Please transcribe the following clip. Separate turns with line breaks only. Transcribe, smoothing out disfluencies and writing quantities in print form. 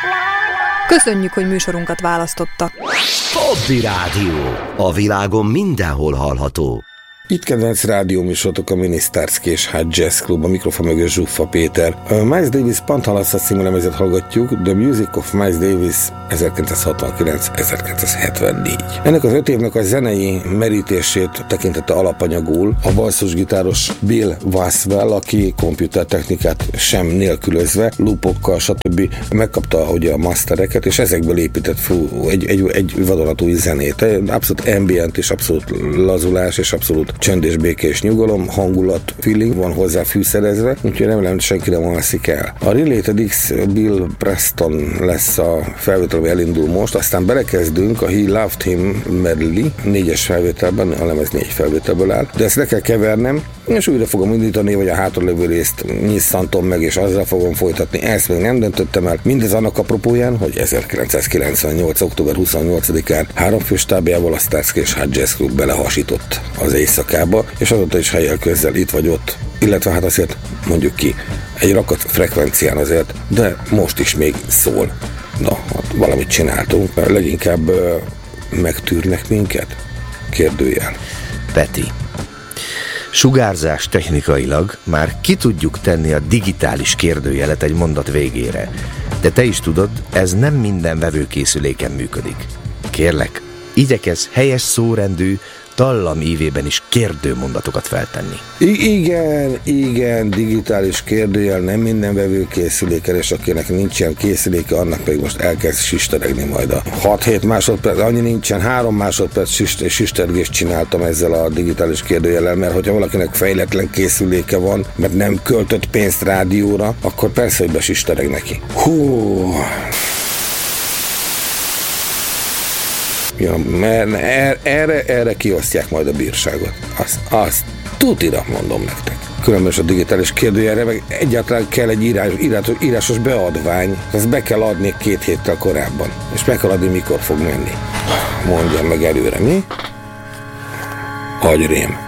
Köszönjük, hogy műsorunkat választotta.
Hobby Rádió. A világon mindenhol hallható.
Itt kedvenc rádióműsorotok a Minisztárszki és Jazz Club, a mikrofon mögött Zsuffa Péter. Miles Davis Panthalassa című lemezet hallgatjuk, The Music of Miles Davis 1969-1974. Ennek az 5 évnek a zenei merítését tekintette alapanyagul a basszusgitáros Bill Waswell, aki komputertechnikát sem nélkülözve, loopokkal, stb. Megkapta ugye a mastereket, és ezekből épített egy vadonatúj zenét. Abszolút ambient és abszolút lazulás és abszolút csend és béke és nyugalom, hangulat, feeling van hozzá fűszerezve, úgyhogy remélem, hogy senki nem alszik el. A Related X Bill Preston lesz a felvétel, ami elindul most, aztán belekezdünk a He Loved Him medley 4-es felvételben, a lemez 4 felvételből áll, de ezt le kell kevernem, és újra fogom indítani, vagy a hátralévő részt nyisszantom meg, és azzal fogom folytatni. Ezt még nem döntöttem el. Mindez annak apropóján, hogy 1998. október 28-án 3 főstábjával a Starsky és Hutch Jazz Club belehasított az éjszakába, és azóta is helyel közzel itt vagy ott, illetve hát azért mondjuk ki, egy rakat frekvencián azért, de most is még szól. Na, hát valamit csináltunk, leginkább megtűrnek minket? Kérdőjel.
Peti. Sugárzás technikailag már ki tudjuk tenni a digitális kérdőjelet egy mondat végére. De te is tudod, ez nem minden vevőkészüléken működik. Kérlek, igyekezz helyes szórendű, tallam ívében is kérdőmondatokat feltenni.
Igen, digitális kérdőjel nem minden vevőkészüléken, és akinek nincs ilyen készüléke, annak pedig most elkezd sisteregni majd a 6-7 másodperc, annyi nincsen, 3 másodperc sistergést csináltam ezzel a digitális kérdőjellel, mert hogyha valakinek fejletlen készüléke van, mert nem költött pénzt rádióra, akkor persze, hogy besistereg neki. Hú... Ja, mert erre kiosztják majd a bírságot. Azt tutira mondom nektek. Különben a digitális kérdőjelre meg egyáltalán kell egy írásos beadvány. Ezt be kell adni 2 héttel korábban. És meg kell adni, mikor fog menni. Mondjam meg előre, mi? Agyrém.